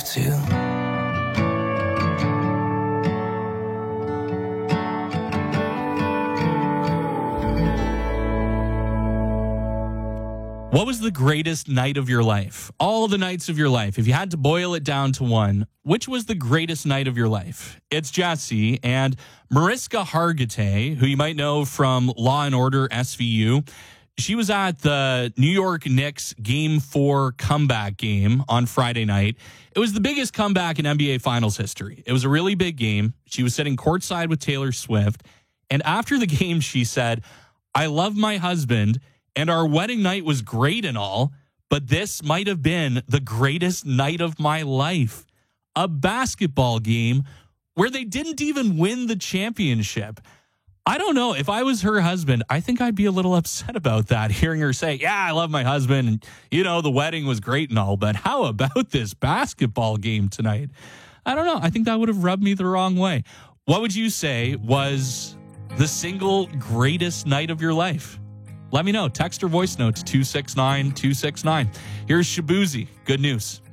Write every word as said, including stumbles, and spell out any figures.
too. What was the greatest night of your life? All the nights of your life. If you had to boil it down to one, which was the greatest night of your life? It's Jesse and Mariska Hargitay, who you might know from Law and Order S V U. She was at the New York Knicks Game four comeback game on Friday night. It was the biggest comeback in N B A Finals history. It was a really big game. She was sitting courtside with Taylor Swift. And after the game, she said, "I love my husband, and our wedding night was great and all, but this might have been the greatest night of my life." A basketball game where they didn't even win the championship. I don't know. If I was her husband, I think I'd be a little upset about that, hearing her say, "Yeah, I love my husband, and, you know, the wedding was great and all, but how about this basketball game tonight?" I don't know. I think that would have rubbed me the wrong way. What would you say was the single greatest night of your life? Let me know. Text or voice note to two six nine two six nine. Here's Shabuzi. Good news.